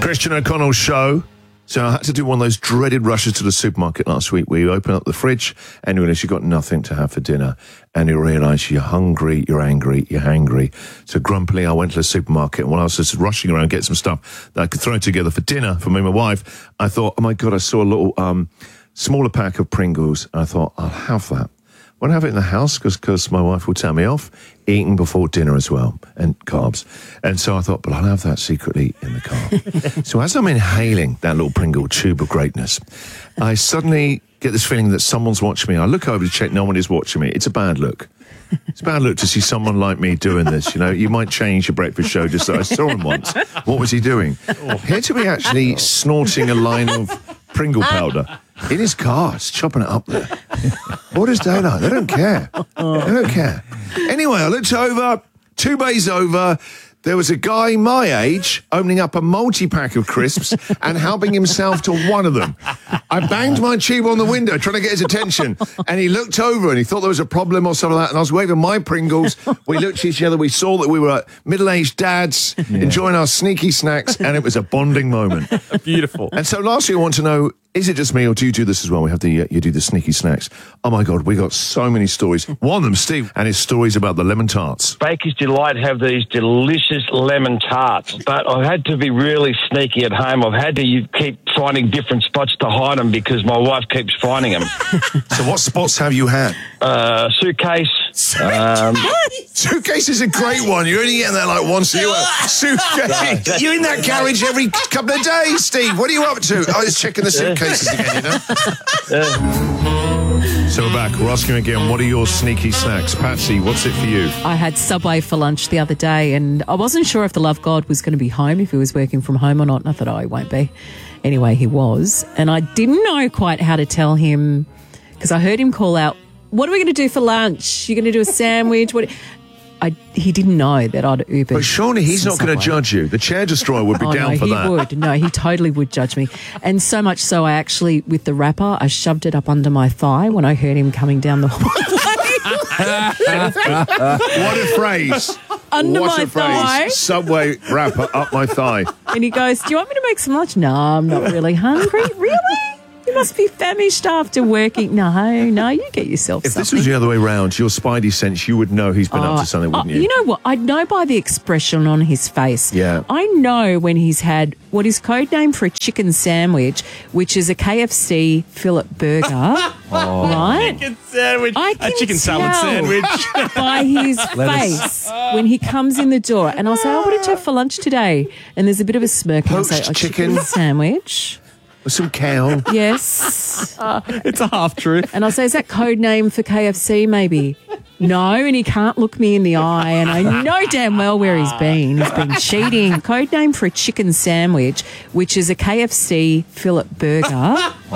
Christian O'Connell Show. So I had to do one of those dreaded rushes to the supermarket last week where you open up the fridge and you realise you've got nothing to have for dinner. And you realise you're hungry, you're angry, you're hangry. So grumpily, I went to the supermarket, and while I was just rushing around getting some stuff that I could throw together for dinner for me and my wife, I thought, oh my God, I saw a little smaller pack of Pringles. And I thought, I'll have that. Won't have it in the house because my wife will tell me off. Eating before dinner as well, and carbs. And so I thought, but I'll have that secretly in the car. So as I'm inhaling that little Pringle tube of greatness, I suddenly get this feeling that someone's watching me. I look over to check no one is watching me. It's a bad look. It's a bad look to see someone like me doing this. You know, you might change your breakfast show just so I saw him once. What was he doing? Here to be actually snorting a line of Pringle powder in his car. It's chopping it up there. What is they like? They don't care. They don't care. Anyway, I looked over, 2 bays over. There was a guy my age opening up a multi-pack of crisps and helping himself to one of them. I banged my tube on the window trying to get his attention, and he looked over and he thought there was a problem or something like that, and I was waving my Pringles. We looked at each other. We saw that we were middle-aged dads enjoying our sneaky snacks, and it was a bonding moment. Beautiful. And so lastly, I want to know, is it just me, or do you do this as well? We have the you do the sneaky snacks. Oh my God, we got so many stories. One of them, Steve, and his stories about the lemon tarts. Baker's Delight have these delicious lemon tarts, but I've had to be really sneaky at home. I've had to keep finding different spots to hide them because my wife keeps finding them. So what spots have you had? Suitcase. Suitcase is a great one. You're only getting that like once a year. Suitcase. You're in that garage every couple of days, Steve. What are you up to? I was checking the suitcases again, you know? So we're back. We're asking again, what are your sneaky snacks? Patsy, what's it for you? I had Subway for lunch the other day, and I wasn't sure if the love god was going to be home, if he was working from home or not. And I thought, oh, he won't be. Anyway, he was. And I didn't know quite how to tell him, because I heard him call out, what are we going to do for lunch? You're going to do a sandwich? He didn't know that I'd Ubered. But surely he's not going to judge you. The chair destroyer would be down for that. He would. No, he totally would judge me. And so much so, I actually, with the wrapper, I shoved it up under my thigh when I heard him coming down the hallway. What a phrase. Under what my a phrase. thigh. Subway wrapper up my thigh. And he goes, do you want me to make some lunch? No, I'm not really hungry. Really? You must be famished after working. No, you get yourself If something. this was the other way round, your spidey sense, you would know he's been up to something, wouldn't you? You know what? I'd know by the expression on his face. Yeah. I know when he's had what is codenamed for a chicken sandwich, which is a KFC fillet burger. Right? Chicken sandwich. I A can chicken salad tell sandwich. by his face when he comes in the door. And I'll say, oh, what did you have for lunch today? And there's a bit of a smirk. And I'll say, Poached chicken sandwich. With some cow. Yes. It's a half-truth. And I'll say, is that code name for KFC maybe? No, and he can't look me in the eye, and I know damn well where he's been. He's been cheating. Code name for a chicken sandwich, which is a KFC fillet burger.